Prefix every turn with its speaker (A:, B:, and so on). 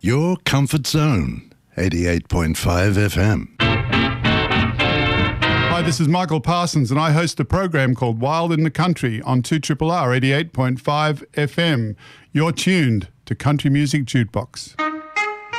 A: Your comfort zone, 88.5 FM.
B: Hi, this is Michael Parsons, and I host a program called Wild in the Country on 2RRR 88.5 FM. You're tuned to Country Music Jukebox.